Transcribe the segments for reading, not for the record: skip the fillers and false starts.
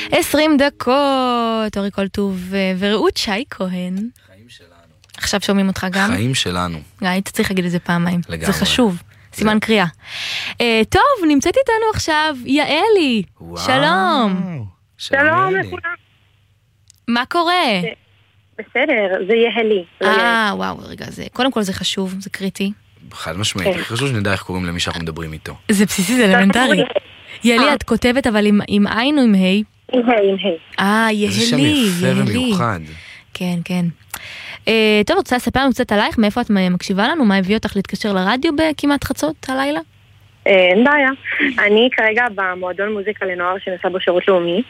20 דקות, אורי כל טוב ורעות שי כהן. חיים שלנו. עכשיו שומעים אותך גם? חיים שלנו. היית צריך להגיד את זה פעמיים. לגמרי. זה חשוב. סימן קריאה. טוב, נמצאת איתנו עכשיו יעלי. שלום. שלום לכולם. מה קורה? בסדר, זה יעלי. וואו, רגע, קודם כל זה חשוב, זה קריטי. חד משמעית, חשוב שנדע איך קוראים למי שאנחנו מדברים איתו. זה בסיסי, זה אלמנטרי. יעלי, את כותבת אבל עם עין או עם ה'? עם ה'. יעלי. זה שם יפה ומיוחד. כן, כן. טוב, רוצה לספר לנו קצת עלייך, מאיפה את מקשיבה לנו? מה הביא אותך להתקשר לרדיו בכמעט חצות הלילה? אין בעיה. אני כרגע במועדון מוזיקה לנוער שנעשה בו שירות לאומי.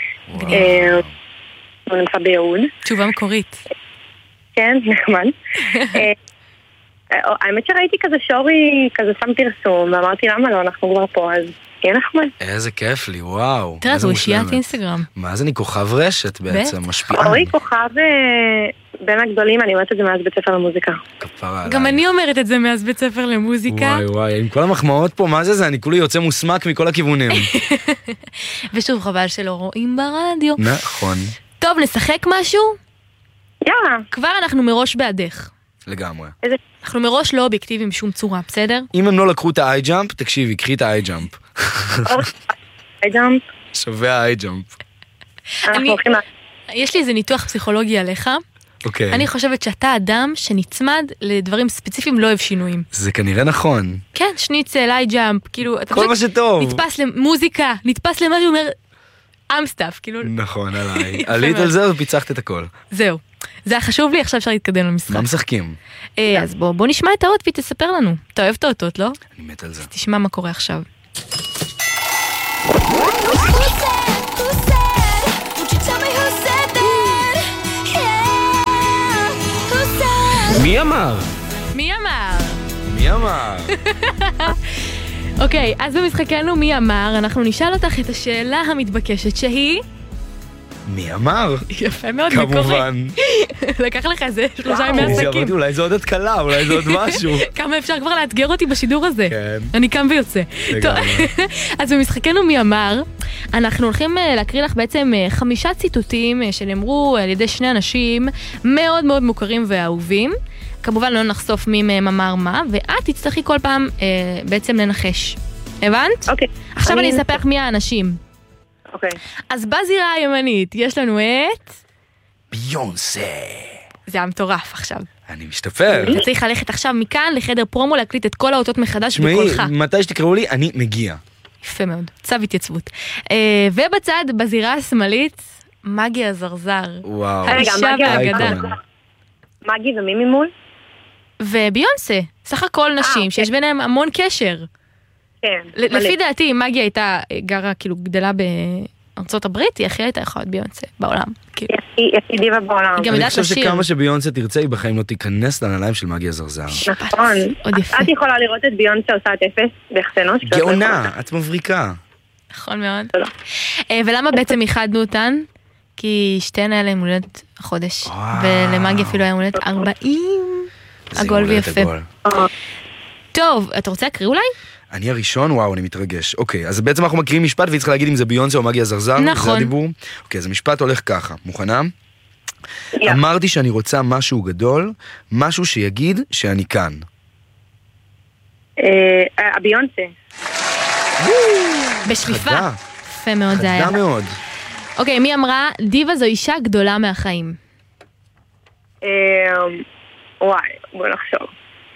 הוא נמצא ביהוד. תשובה מקורית. כן, נחמד. האמת שראיתי כזה שורי, כזה שם פרסום, ואמרתי למה לא, אנחנו כבר פה, אז יהיה נחמד. איזה כיף לי, וואו. תראה, זו אישיית אינסטגרם. מה זה, אני כוכב רשת בעצם, משפיען. אורי כוכב בין הגדולים, אני אומרת את זה מאז בית ספר למוזיקה. כפרה עליי. גם אני אומרת את זה מאז בית ספר למוזיקה. וואי, עם כל המחמאות פה, מה זה? אני כולי יוצא מוסמק מכל הכיוונים. ושוב, חבל שלא רואים ברדיו. נכון. טוב, נשחק משהו? יאללה. כבר אנחנו מראש בעדך. לגמרי. אנחנו מראש לא אובייקטיביים בשום צורה, בסדר? אם הם לא לקחו את האי-ג'אמפ, תקשיבי, קחי את האי-ג'אמפ. האי-ג'אמפ? שווה האי-ג'אמפ. יש לי איזה ניתוח פסיכולוגי עליך. אוקיי. אני חושבת שאתה אדם שנצמד לדברים ספציפיים, לא אוהב שינויים. זה כנראה נכון. כן, שניצל, האי-ג'אמפ, כאילו... כל מה שטוב. נתפס למוזיקה, נתפס למה שהוא אומר... אמסטאפ, כאילו... נכון, עליי. עלית על זה ופיצחת את הכל. זהו. זה היה חשוב לי, עכשיו אפשר להתקדם למשחק. מה משחקים? אז בוא נשמע את האות ותספר לנו. אתה אוהב את האותות, לא? אני מת על זה. תשמע מה קורה עכשיו. מי אמר? מי אמר? מי אמר? אוקיי, אז במשחקנו מי אמר, אנחנו נשאל אותך את השאלה המתבקשת שהיא... מי אמר? יפה מאוד, מקורי. כמובן. לקח לך איזה 3 ימי עסקים. אולי זה עוד התקלה, אולי זה עוד משהו. כמה אפשר כבר לאתגר אותי בשידור הזה. כן. אני קם ויוצא. לגמרי. אז במשחקנו מי אמר, אנחנו הולכים להקריא לך בעצם 5 ציטוטים שנאמרו על ידי 2 אנשים מאוד מאוד מוכרים ואהובים. כמובן לא נחשוף מי מהם אמר מה, ואת תצטרכי כל פעם בעצם לנחש. הבנת? אוקיי. עכשיו אני אספר לך מי האנשים. אוקיי. אז בזירה הימנית יש לנו את... ביונסה. זה היה מטורף עכשיו. אני משתפר. אתה צריך ללכת עכשיו מכאן לחדר פרומו להקליט את כל האותות מחדש בקולך. שמעי, מתי שתקראו לי, אני מגיע. יפה מאוד, צו התייצבות. ובצד, בזירה השמאלית, מגי הזרזר. וואו. האישה והאגדה. מגי ומי ממול? וביונסה, סך הכל נשים, שיש ביניהם המון קשר. כן. לפי דעתי, מגי הייתה גרה, כאילו גדלה בארצות הברית, היא הכי הייתה יכולה ביונסה בעולם. היא דיבה בעולם. אני חושב שכמה שביונסה תרצה, היא בחיים לא תיכנס לנעליים של מגי הזרזר. נכון. עוד יפה. את יכולה לראות את ביונסה עושה את אפס בהחצנות. גאונה, את מבריקה. נכון מאוד. ולמה בעצם איחדנו אותן? כי שתיהן היה להם הולדת החודש, ולמגי אפילו היה הולדת 40, עגול ויפה. טוב, אתה רוצה להקריא אולי? אני הראשון? וואו, אני מתרגש. אוקיי, אז בעצם אנחנו מקריאים משפט והיא צריכה להגיד אם זה ביונסה או מגי הזרזר. נכון. זה הדיבור. אוקיי, אז המשפט הולך ככה. מוכנה? אמרתי שאני רוצה משהו גדול, משהו שיגיד שאני כאן. הביונסה. בשליפה. חדה. יפה מאוד זה היה. חדה מאוד. אוקיי, מי אמרה? דיבה זו אישה גדולה מהחיים. וואי, בוא נחשוב.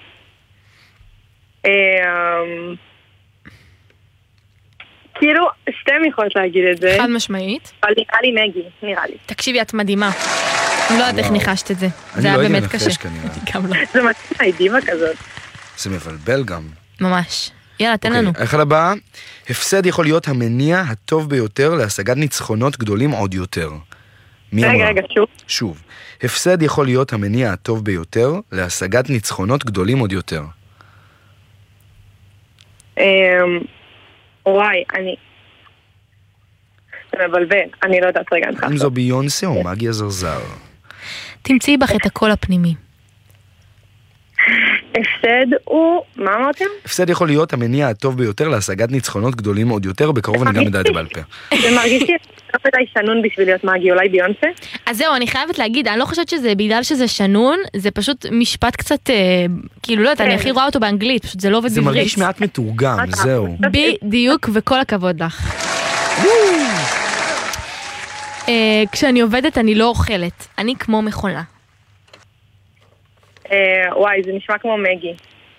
כאילו, שתיהם יכולות להגיד את זה. חד משמעית. אבל נראה לי מגי, נראה לי. תקשיבי, את מדהימה. אני לא יודעת איך ניחשת את זה. זה היה באמת קשה. גם לא. זה מתאים, היא דיבה כזאת. זה מבלבל גם. ממש. יאללה, תן לנו. אחד הבא, הפסד יכול להיות המניע הטוב ביותר להשגת ניצחונות גדולים עוד יותר. מי אמרה? רגע, שוב. שוב. הפסד יכול להיות המניע הטוב ביותר להשגת ניצחונות גדולים עוד יותר. וואי, אני... זה מבלבל, אני לא יודעת רגע. אם זו ביונסה או מגי הזרזר. תמצאי בך את הקול הפנימי. הפסד הפסד הוא, מה אמרתם? הפסד יכול להיות המניע הטוב ביותר להשגת ניצחונות גדולים עוד יותר, בקרוב אני גם יודע את זה בעל פה. זה מרגיש לי לא מדי שנון בשביל להיות מאגי, אולי ביונסה? אז זהו, אני חייבת להגיד, אני לא חושבת שזה בגלל שזה שנון, זה פשוט משפט קצת, כאילו לא יודעת, אני הכי רואה אותו באנגלית, פשוט זה לא עובד זה בעברית. מרגיש מעט מתורגם, זהו. בדיוק, וכל הכבוד לך. כשאני עובדת אני לא אוכלת, אני כמו מכונה. וואי, זה נשמע כמו מגי.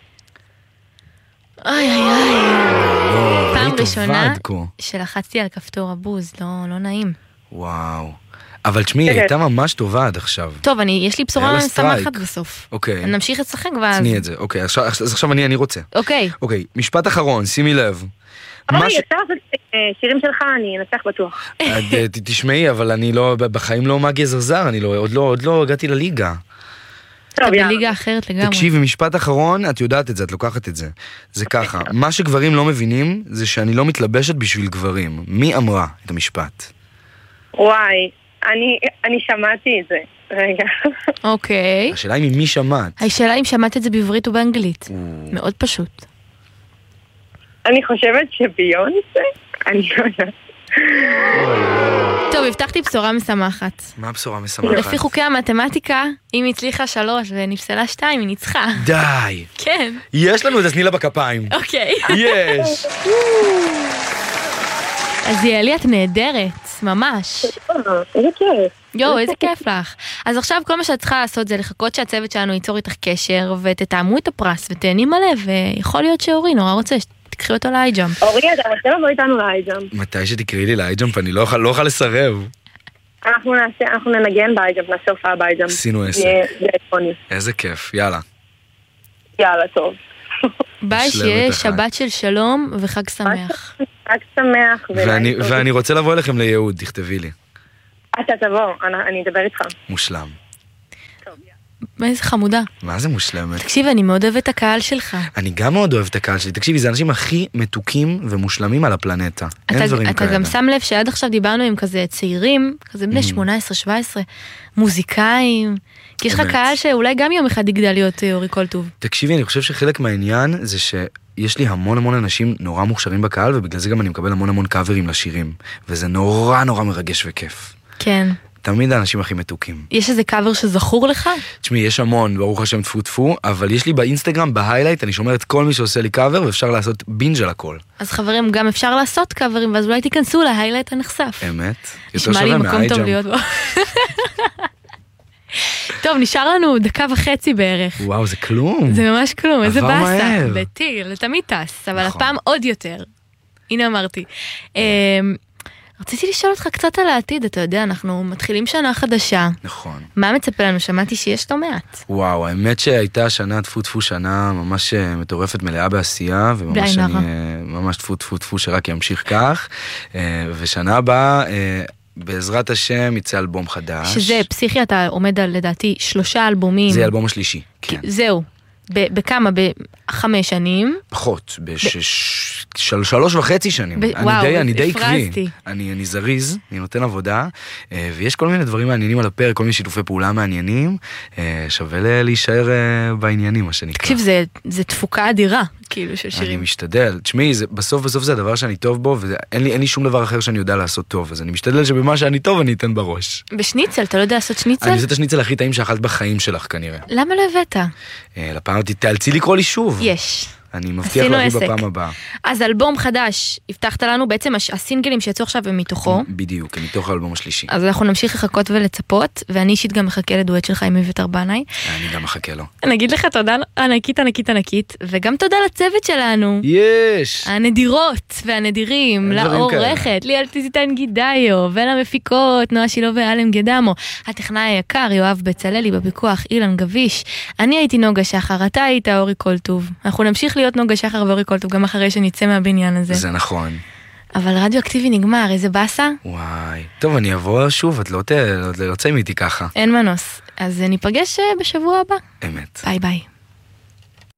איי איי איי. פעם ראשונה כה. שלחצתי על כפתור הבוז, לא נעים. וואו. אבל תשמעי, היא הייתה ממש טובה עד עכשיו. טוב, יש לי בשורה היה לה משמחת סטרייק. בסוף. אוקיי. נמשיך לשחק ואז... תני את זה, אוקיי. אז עכשיו אני רוצה. אוקיי. אוקיי, משפט אחרון, שימי לב. אוי, אפשר לעשות שירים שלך, אני אנצח בטוח. תשמעי, אבל אני לא, בחיים לא מאגי זרזר, אני עוד לא הגעתי לליגה. טוב, יאללה. בליגה אחרת לגמרי. תקשיבי, משפט אחרון, את יודעת את זה, את לוקחת את זה. זה ככה, מה שגברים לא מבינים, זה שאני לא מתלבשת בשביל גברים. מי אמרה את המשפט? וואי, אני שמעתי את זה. רגע. אוקיי. השאלה היא ממי שמעת. השאלה אם שמעת את זה בעברית או באנגלית. מאוד פשוט. אני חושבת שביונסה, אני לא יודעת. טוב, הבטחתי בשורה משמחת. מה הבשורה משמחת? לפי חוקי המתמטיקה, אם היא הצליחה 3 ונפסלה 2, היא ניצחה. די! כן. יש לנו את הסנילה בכפיים. אוקיי. יש! אז יעלי, את נהדרת, ממש. איזה כיף. יואו, איזה כיף לך. אז עכשיו כל מה שאת צריכה לעשות זה לחכות שהצוות שלנו ייצור איתך קשר, ותתאמו את הפרס, ותהני מלא, ויכול להיות שאורי נורא רוצה שתקחי אותו לאי-ג'אמפ. אורי, אתה רוצה לבוא איתנו לאי-ג'אמפ? מתי שתקראי לי לאי-ג'אמפ, אני לא אוכל לסרב. אנחנו ננגן באי-ג'אמפ, נעשה הופעה באי-ג'אמפ. עשינו עסק. זה עקרוני. איזה כיף, יאללה. יאללה, טוב. ביי, שיהיה שבת של שלום וחג שמח. חג שמח. ואני רוצה לבוא אליכם ליהוד, תכתבי לי. אתה תבוא, אני אדבר איתך. מושלם. איזה חמודה. מה זה מושלמת? תקשיב, אני מאוד אוהבת את הקהל שלך. אני גם מאוד אוהב את הקהל שלי. תקשיבי, זה האנשים הכי מתוקים ומושלמים על הפלנטה. אין דברים כאלה. אתה גם שם לב שעד עכשיו דיברנו עם כזה צעירים, כזה בני 18-17, מוזיקאים, כי יש לך קהל שאולי גם יום אחד יגדל להיות אורי קולטוב. תקשיבי, אני חושב שחלק מהעניין זה שיש לי המון אנשים נורא מוכשרים בקהל, ובגלל זה גם אני מקבל המון קאברים לשירים. וזה נורא מרגש וכיף. כן. תמיד האנשים הכי מתוקים. יש איזה קאבר שזכור לך? תשמעי, יש המון, ברוך השם טפו, אבל יש לי באינסטגרם, בהיילייט, אני שומר את כל מי שעושה לי קאבר, ואפשר לעשות בינג' על הכל. אז חברים, גם אפשר לעשות קאברים, ואז אולי תיכנסו להיילייט הנחשף. אמת? נשמע לי מקום טוב להיות בו. טוב, נשאר לנו 1.5 בערך. וואו, זה כלום. זה ממש כלום, איזה עבר באסה. מהר. בטיל, תמיד טס, אבל נכון. הפעם עוד יותר. הנה אמרתי. רציתי לשאול אותך קצת על העתיד, אתה יודע, אנחנו מתחילים שנה חדשה. נכון. מה מצפה לנו? שמעתי שיש לא מעט. וואו, האמת שהייתה שנה, טפו שנה ממש מטורפת, מלאה בעשייה, וממש בעין אני, הרע. ממש טפו שרק ימשיך כך, ושנה הבאה, בעזרת השם, יצא אלבום חדש. שזה פסיכי, אתה עומד על לדעתי 3 אלבומים. זה האלבום השלישי, כן. זהו. בכמה? ב5 שנים? פחות, 3.5 שנים. וואו, אני די הפרזתי. עקבי. אני זריז, אני נותן עבודה, ויש כל מיני דברים מעניינים על הפרק, כל מיני שיתופי פעולה מעניינים, שווה להישאר בעניינים, מה שנקרא. תקשיב, זה תפוקה אדירה, כאילו, של אני שירים. משתדל. תשמעי, בסוף זה הדבר שאני טוב בו, ואין לי שום דבר אחר שאני יודע לעשות טוב, אז אני משתדל שבמה שאני טוב אני אתן בראש. בשניצל, אתה לא יודע לעשות שניצל? אני עושה את השניצל הכי טעים שאכלת בחיים שלך כנראה. למה לא הבאת? לפעם תאלצי לקרוא לי שוב. יש. אני מבטיח עשינו להביא עסק. בפעם הבאה. אז אלבום חדש, הבטחת לנו בעצם הסינגלים שיצאו עכשיו הם מתוכו. בדיוק, מתוך האלבום השלישי. אז אנחנו נמשיך לחכות ולצפות, ואני אישית גם מחכה לדואט שלך עם אביתר בנאי. אני גם מחכה לו. נגיד לך תודה ענקית, וגם תודה לצוות שלנו. יש! הנדירות והנדירים, אין דברים לעורכת, ליאל טיזיטן גידאיו, ולמפיקות, נועה שילו ואלם גדמו, הטכנאי היקר, יואב בצללי, בפיקוח אילן גביש. אני הייתי נוגה שחר, אתה היית אורי קולטוב. אנחנו נמשיך להיות נוגה שחר ואורי קולטוב גם אחרי שנצא מהבניין הזה. זה נכון. אבל רדיו אקטיבי נגמר, איזה באסה? וואי. טוב, אני אבוא שוב, את לא תצא איתי ככה. אין מנוס. אז ניפגש בשבוע הבא. אמת. ביי ביי.